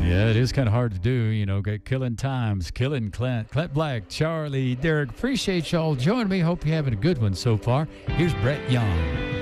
Yeah, it is kind of hard to do, get killing times, killing Clint Black, Charlie, Derek. Appreciate y'all joining me. Hope you're having a good one so far. Here's Brett Young.